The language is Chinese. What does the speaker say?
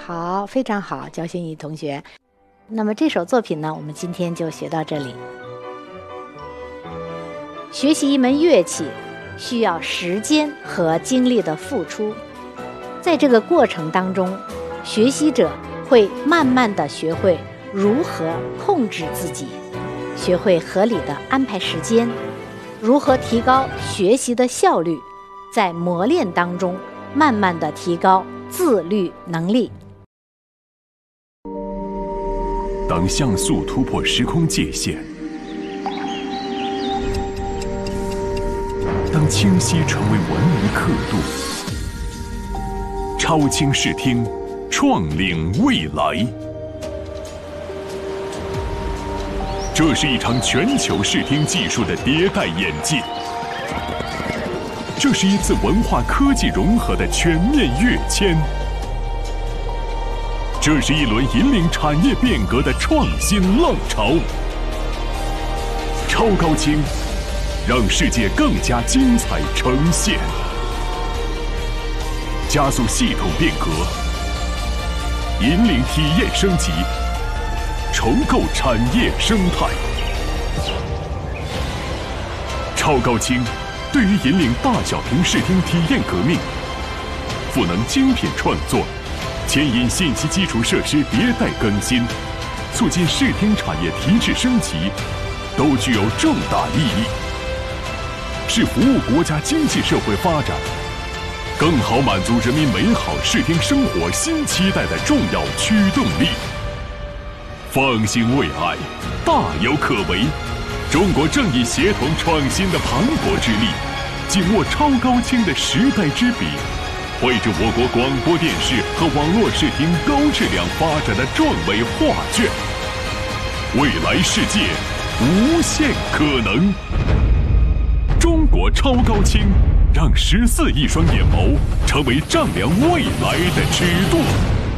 好，非常好，焦心怡同学。那么这首作品呢，我们今天就学到这里。学习一门乐器需要时间和精力的付出，在这个过程当中，学习者会慢慢地学会如何控制自己，学会合理地安排时间，如何提高学习的效率，在磨练当中慢慢地提高自律能力。 当像素突破时空界限，当清晰成为文明刻度，超清视听，创领未来。这是一场全球视听技术的迭代演进，这是一次文化科技融合的全面跃迁，这是一轮引领产业变革的创新浪潮。超高清，让世界更加精彩呈现，加速系统变革，引领体验升级，重构产业生态。超高清对于引领大小屏视听体验革命，赋能精品创作，牵引信息基础设施迭代更新，促进视听产业提质升级，都具有重大意义，是服务国家经济社会发展，更好满足人民美好视听生活新期待的重要驱动力。放心未来，大有可为。中国正以协同创新的磅礴之力，紧握超高清的时代之笔，绘制我国广播电视和网络视听高质量发展的壮伟画卷。未来世界无限可能。中国超高清，让14亿双眼眸成为丈量未来的尺度。